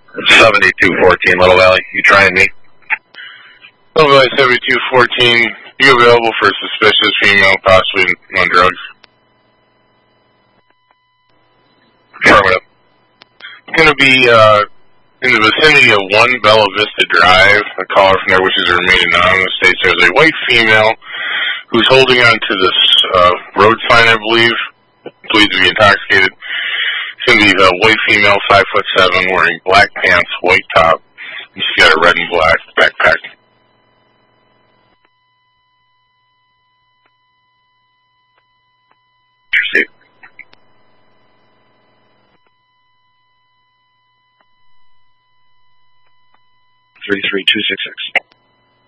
7214 Little Valley. You trying me? Little Valley 7214. You available for a suspicious female, possibly on drugs? Affirmative. It's going to be in the vicinity of 1 Bella Vista Drive. A caller from there wishes to remain anonymous. States there's a white female who's holding on to this road sign, I believe, believed to be intoxicated. It's going to be a white female, 5'7", wearing black pants, white top. And she's got a red and black backpack. Proceed. 33266.